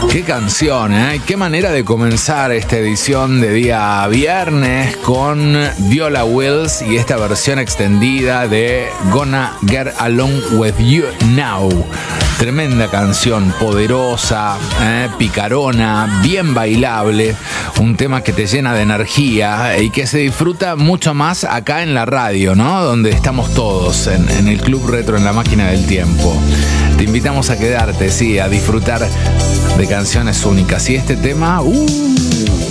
Qué canción, ¿eh? Qué manera de comenzar esta edición de día viernes con Viola Wills y esta versión extendida de Gonna Get Along With You Now. Tremenda canción, poderosa, picarona, bien bailable, un tema que te llena de energía y que se disfruta mucho más acá en la radio, ¿no? Donde estamos todos, en el Club Retro, en la máquina del tiempo. Te invitamos a quedarte, sí, a disfrutar de canciones únicas. Y este tema,